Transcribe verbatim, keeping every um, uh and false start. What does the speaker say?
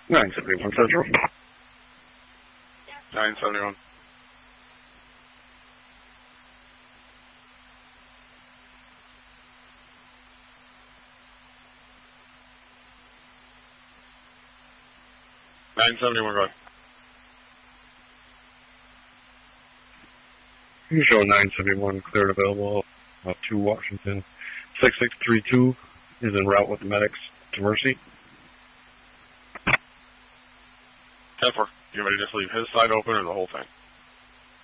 nine seventy-one Central. nine seventy-one. nine seventy-one, go ahead. You show nine seventy-one cleared available uh, to Washington. six six three two is en route with the medics to Mercy. ten four. You ready to just leave his side open or the whole thing?